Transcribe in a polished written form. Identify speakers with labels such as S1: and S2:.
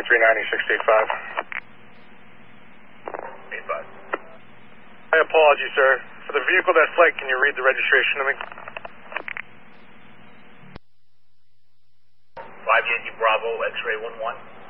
S1: 2390,
S2: 685.
S1: My apologies, sir. For the vehicle that flight, can you read the registration to me?
S2: 5 Yankee Bravo, X-ray 11.